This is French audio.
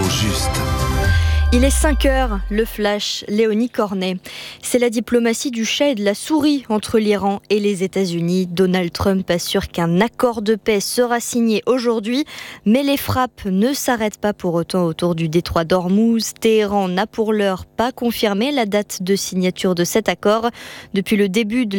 juste. Il est 5 heures, le flash, Léonie Cornet. C'est la diplomatie du chat et de la souris entre l'Iran et les États-Unis. Donald Trump assure qu'un accord de paix sera signé aujourd'hui, mais les frappes ne s'arrêtent pas pour autant autour du détroit d'Ormuz. Téhéran n'a pour l'heure pas confirmé la date de signature de cet accord. Depuis le début de